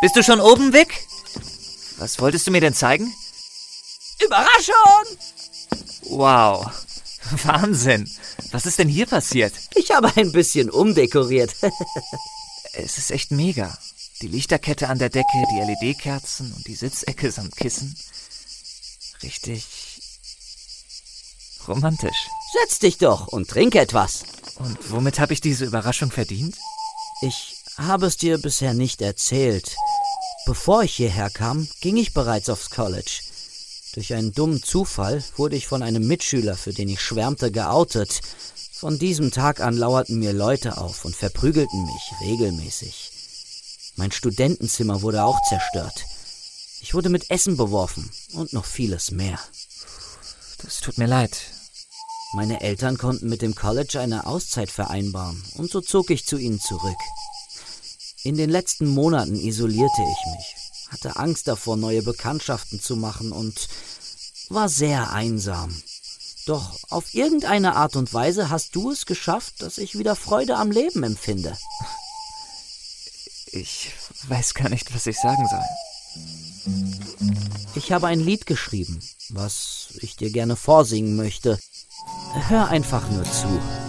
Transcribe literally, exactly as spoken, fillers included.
Bist du schon oben, Vic? Was wolltest du mir denn zeigen? Überraschung! Wow, Wahnsinn. Was ist denn hier passiert? Ich habe ein bisschen umdekoriert. Es ist echt mega. Die Lichterkette an der Decke, die L E D-Kerzen und die Sitzecke samt Kissen. Richtig romantisch. Setz dich doch und trink etwas. Und womit habe ich diese Überraschung verdient? Ich habe es dir bisher nicht erzählt. Bevor ich hierher kam, ging ich bereits aufs College. Durch einen dummen Zufall wurde ich von einem Mitschüler, für den ich schwärmte, geoutet. Von diesem Tag an lauerten mir Leute auf und verprügelten mich regelmäßig. Mein Studentenzimmer wurde auch zerstört. Ich wurde mit Essen beworfen und noch vieles mehr. Das tut mir leid. Meine Eltern konnten mit dem College eine Auszeit vereinbaren und so zog ich zu ihnen zurück. In den letzten Monaten isolierte ich mich, hatte Angst davor, neue Bekanntschaften zu machen und war sehr einsam. Doch auf irgendeine Art und Weise hast du es geschafft, dass ich wieder Freude am Leben empfinde. Ich weiß gar nicht, was ich sagen soll. Ich habe ein Lied geschrieben, was ich dir gerne vorsingen möchte. Hör einfach nur zu.